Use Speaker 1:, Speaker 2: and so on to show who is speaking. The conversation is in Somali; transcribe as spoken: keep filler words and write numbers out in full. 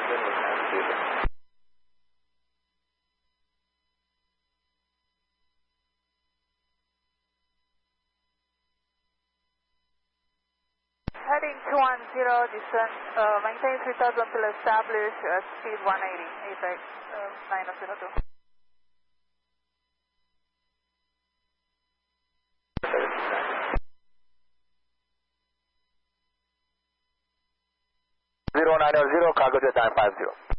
Speaker 1: Heading two one zero, descent, uh, maintain three thousand till establish, uh, speed one eighty, apex uh, nine zero two.
Speaker 2: zero nine zero, cargo jet nine five zero.